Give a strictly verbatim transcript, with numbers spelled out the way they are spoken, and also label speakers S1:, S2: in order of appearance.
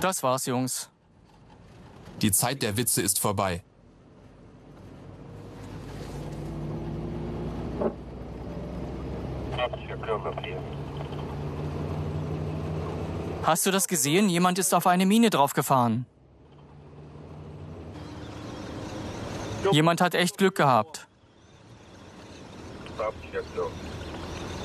S1: Das war's, Jungs.
S2: Die Zeit der Witze ist vorbei.
S1: Hast du das gesehen? Jemand ist auf eine Mine draufgefahren. Jemand hat echt Glück gehabt.